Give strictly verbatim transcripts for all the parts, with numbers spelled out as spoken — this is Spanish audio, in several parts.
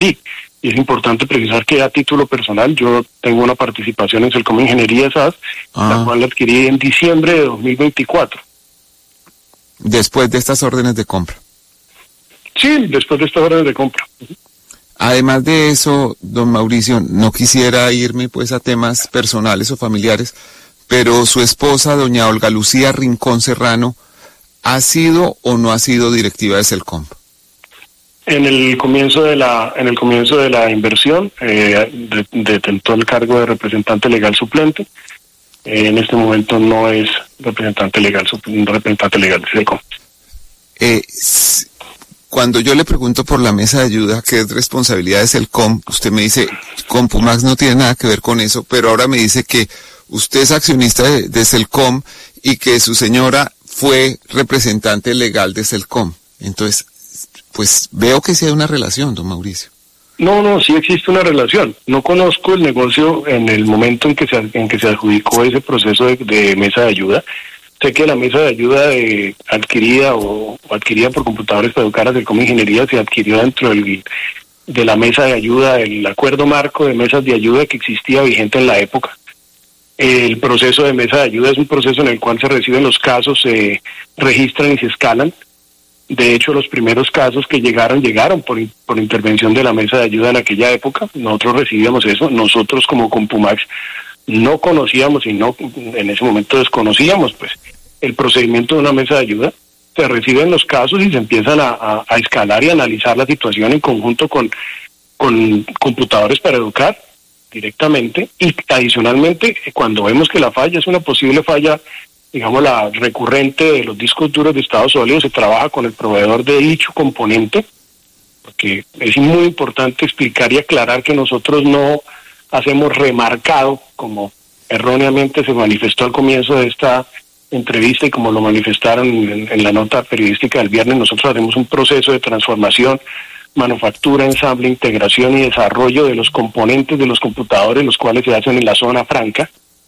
sí. Y es importante precisar que a título personal yo tengo una participación en Celcom Ingeniería S A S, ah. la cual la adquirí en diciembre de dos mil veinticuatro. Después de estas órdenes de compra. Sí, después de estas órdenes de compra. Además de eso, don Mauricio, no quisiera irme pues a temas personales o familiares, pero su esposa, doña Olga Lucía Rincón Serrano, ¿ha sido o no ha sido directiva de Celcom? En el comienzo de la en el comienzo de la inversión eh, de, detentó el cargo de representante legal suplente. Eh, en este momento no es representante legal representante legal de Celcom. Eh, cuando yo le pregunto por la mesa de ayuda, que es responsabilidad de Celcom, usted me dice, Compumax no tiene nada que ver con eso, pero ahora me dice que usted es accionista de, de Celcom y que su señora fue representante legal de Celcom. Entonces, pues veo que sí hay una relación, don Mauricio. No, no, sí existe una relación. No conozco el negocio en el momento en que se en que se adjudicó ese proceso de, de mesa de ayuda. Sé que la mesa de ayuda de, adquirida o, o adquirida por Computadores para Educar a Celcom Ingeniería se adquirió dentro del, de la mesa de ayuda, el acuerdo marco de mesas de ayuda que existía vigente en la época. El proceso de mesa de ayuda es un proceso en el cual se reciben los casos, se registran y se escalan. De hecho, los primeros casos que llegaron, llegaron por, por intervención de la mesa de ayuda en aquella época. Nosotros recibíamos eso. Nosotros como Compumax no conocíamos y no en ese momento desconocíamos pues el procedimiento de una mesa de ayuda. Se reciben los casos y se empiezan a, a, a escalar y a analizar la situación en conjunto con, con Computadores para Educar directamente. Y adicionalmente, cuando vemos que la falla es una posible falla, digamos, la recurrente de los discos duros de estado sólido, se trabaja con el proveedor de dicho componente, porque es muy importante explicar y aclarar que nosotros no hacemos remarcado, como erróneamente se manifestó al comienzo de esta entrevista y como lo manifestaron en, en la nota periodística del viernes. Nosotros hacemos un proceso de transformación, manufactura, ensamble, integración y desarrollo de los componentes de los computadores, los cuales se hacen en la zona franca.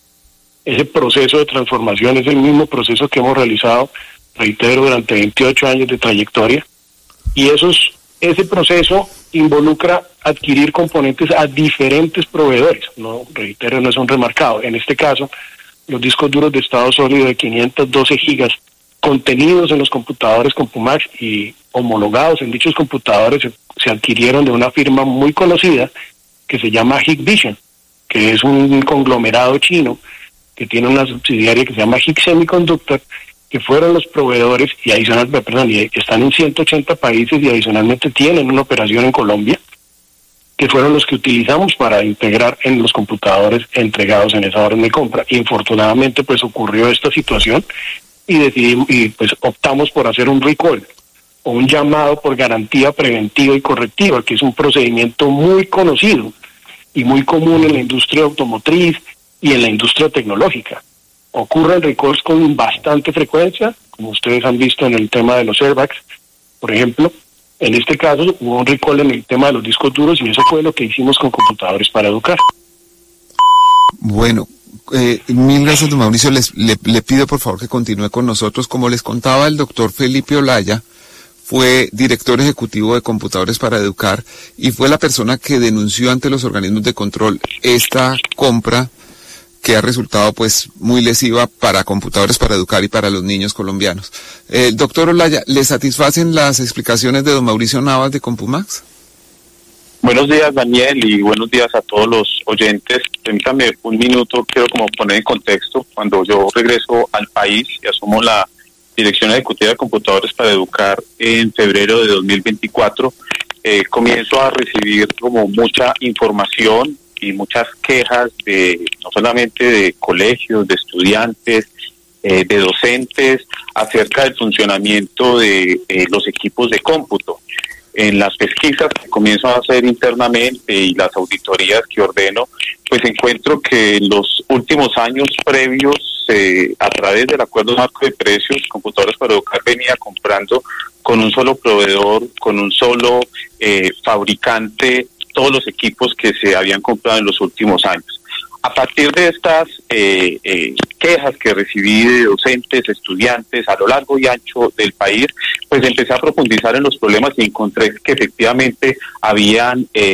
Ese proceso de transformación es el mismo proceso que hemos realizado, reitero, durante veintiocho años de trayectoria, y esos, ese proceso involucra adquirir componentes a diferentes proveedores. No, reitero, no es un remarcado. En este caso, los discos duros de estado sólido de quinientos doce gigas contenidos en los computadores Compumax y homologados en dichos computadores se, se adquirieron de una firma muy conocida que se llama Hikvision, que es un conglomerado chino que tiene una subsidiaria que se llama Hik Semiconductor, que fueron los proveedores y adicional, perdón, y están en ciento ochenta países y adicionalmente tienen una operación en Colombia, que fueron los que utilizamos para integrar en los computadores entregados en esa orden de compra. Y infortunadamente pues ocurrió esta situación y decidimos y pues optamos por hacer un recall o un llamado por garantía preventiva y correctiva, que es un procedimiento muy conocido y muy común en la industria automotriz y en la industria tecnológica. Ocurren recalls con bastante frecuencia, como ustedes han visto en el tema de los airbags, por ejemplo. En este caso hubo un recall en el tema de los discos duros y eso fue lo que hicimos con Computadores para Educar. Bueno, eh, mil gracias, don Mauricio. Les, le, le pido por favor que continúe con nosotros. Como les contaba, el doctor Felipe Olaya fue director ejecutivo de Computadores para Educar y fue la persona que denunció ante los organismos de control esta compra que ha resultado pues muy lesiva para Computadores para Educar y para los niños colombianos. Eh, doctor Olaya, ¿le satisfacen las explicaciones de don Mauricio Navas de Compumax? Buenos días, Daniel, y buenos días a todos los oyentes. Permítame un minuto, quiero como poner en contexto. Cuando yo regreso al país y asumo la Dirección Ejecutiva de Computadores para Educar en febrero de dos mil veinticuatro, eh, comienzo a recibir como mucha información y muchas quejas de no solamente de colegios, de estudiantes, eh, de docentes, acerca del funcionamiento de eh, los equipos de cómputo. En las pesquisas que comienzo a hacer internamente y las auditorías que ordeno, pues encuentro que en los últimos años previos, eh, a través del acuerdo marco de precios, Computadores para Educar venía comprando con un solo proveedor, con un solo eh, fabricante, todos los equipos que se habían comprado en los últimos años. A partir de estas eh, eh, quejas que recibí de docentes, estudiantes a lo largo y ancho del país, pues empecé a profundizar en los problemas y encontré que efectivamente habían... Eh,